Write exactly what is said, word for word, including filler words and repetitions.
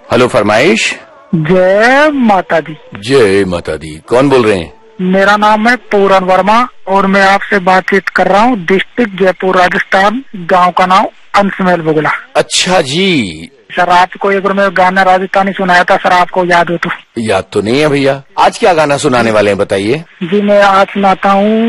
Hello, फरमाइश। जय माता दी। जय माता दी। कौन बोल रहे हैं? मेरा नाम है पूरन वर्मा और मैं आपसे बातचीत कर रहा हूँ। डिस्ट्रिक्ट जयपुर राजस्थान। गांव का नाम अंशमेल बुगला। अच्छा जी। सर आपको एक बार मैं गाना राजस्थानी सुनाया था, सर आपको याद हो तो? याद तो नहीं है भैया। आज क्या गाना सुनाने वाले हैं बताइए? जी मैं आज सुनाता हूँ